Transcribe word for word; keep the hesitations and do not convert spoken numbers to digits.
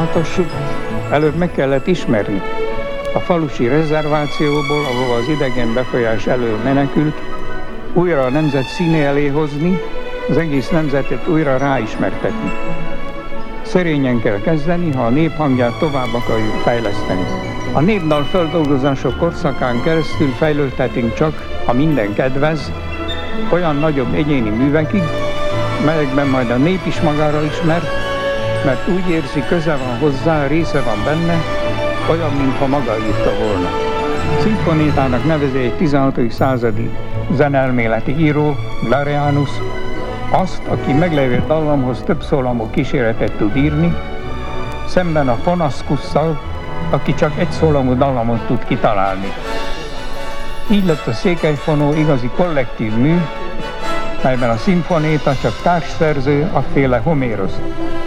Látossuk, előbb meg kellett ismerni. A falusi rezervációból, ahol az idegen befolyás elől menekült, újra a nemzet színe elé hozni, az egész nemzetet újra ráismertetni. Szerényen kell kezdeni, ha a nép hangját tovább akarjuk fejleszteni. A népdal feldolgozások korszakán keresztül fejlődhetünk csak, ha minden kedvez, olyan nagyobb egyéni művekig, melyekben majd a nép is magára ismer, mert úgy érzi, köze van hozzá, része van benne, olyan, mintha maga írta volna. Szimfonétának nevezi egy tizenhatodik századi zeneelméleti író, Larianus, azt, aki meglévő dallamhoz több szólamú kíséretet tud írni, szemben a Fonascusszal, aki csak egy szólamú dallamot tud kitalálni. Így lett a székelyfonó igazi kollektív mű, melyben a szimfonéta csak társszerző, afféle Homérosz.